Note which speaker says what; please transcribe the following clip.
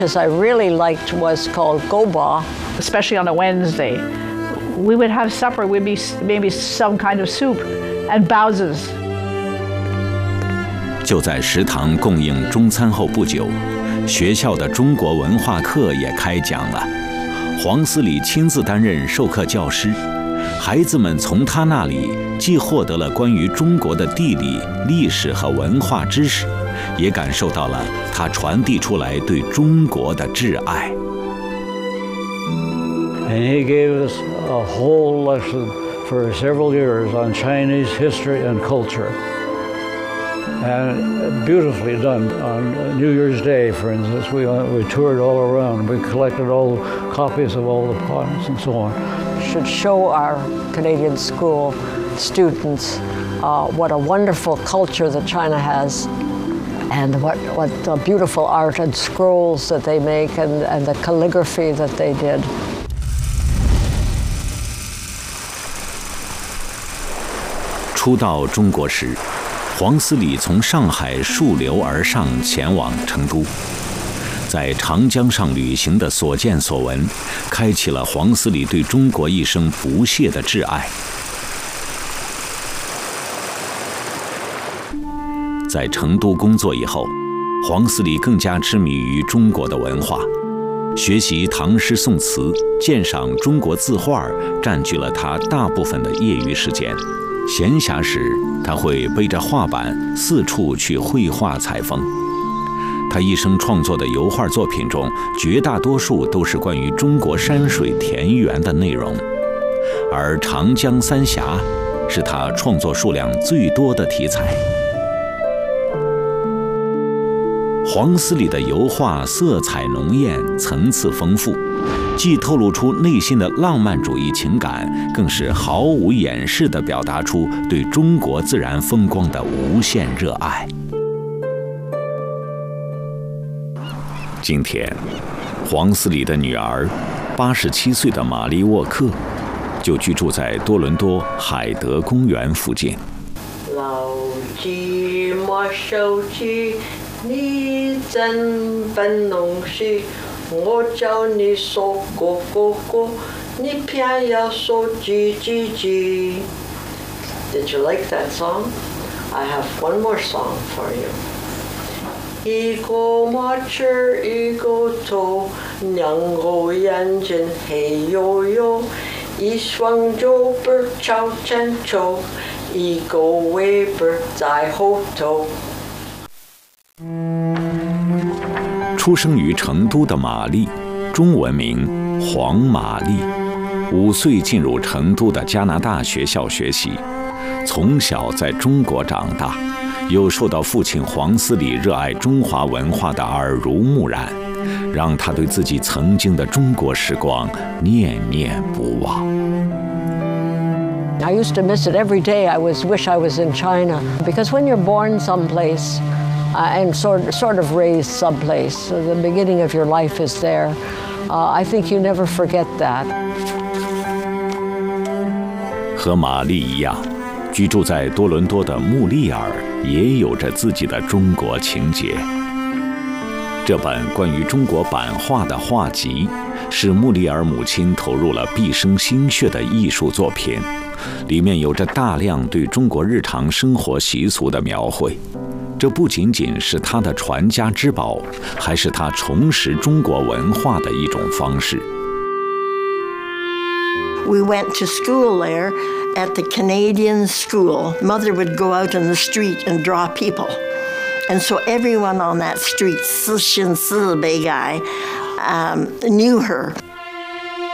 Speaker 1: I really liked was called goba.
Speaker 2: Especially on a Wednesday. We would have supper, would be maybe some kind of soup and bowses.
Speaker 3: 就在食堂供应中餐后不久，学校的中国文化课也开讲了。黄思礼亲自担任授课教师，孩子们从他那里既获得了关于中国的地理、历史和文化知识，也感受到了他传递出来对中国的挚爱。
Speaker 4: And he gave us a whole lesson for several years on Chinese history and culture. And beautifully done. On New Year's Day, for instance, we toured all around. We collected all copies of all the poems and so on.
Speaker 1: Should show our Canadian school students what a wonderful culture that China has, and what beautiful art and scrolls that they make, and the calligraphy that they did.
Speaker 3: 初到中国时，黄思礼从上海溯流而上，前往成都。在长江上旅行的所见所闻，开启了黄思礼对中国一生不懈的挚爱。在成都工作以后，黄思礼更加痴迷于中国的文化，学习唐诗宋词，鉴赏中国字画，占据了他大部分的业余时间。闲暇时，他会背着画板四处去绘画采风。他一生创作的油画作品中，绝大多数都是关于中国山水田园的内容，而长江三峡是他创作数量最多的题材。黄思礼的油画色彩浓艳，层次丰富，既透露出内心的浪漫主义情感，更是毫无掩饰地表达出对中国自然风光的无限热爱。今天，黄思礼的女儿，87岁的玛丽沃克，就居住在多伦多海德公园附近。
Speaker 5: 老鸡莫手机，你真笨弄事，我叫你说哥哥哥，你偏要说叽叽叽。Did you like that song? I have one more song for you. 一个麻雀一个头，两个眼睛黑黝黝，一双脚背朝前走，一个尾巴在后头。
Speaker 3: 出生于成都的玛丽，中文名黄玛丽，5岁进入成都的加拿大学校学习，从小在中国长大，又受到父亲黄思礼热爱中华文化的耳濡目染，让他对自己曾经的中国时光念念不忘。
Speaker 1: I used to miss it every day. I wish I was in China, because when you're born someplace and sort of raised someplace, the beginning of your life is there. I think you never forget that.
Speaker 3: 和玛丽一样，居住在多伦多的穆利尔也有着自己的中国情结。这本关于中国版画的画集，是穆利尔母亲投入了毕生心血的艺术作品，里面有着大量对中国日常生活习俗的描绘。这不仅仅是他的传家之宝，还是他重拾中国文化的一种方式。
Speaker 6: We went to school there at the Canadian school. Mother would go out in the street and draw people. And so everyone on that street, 404 Begai, knew her.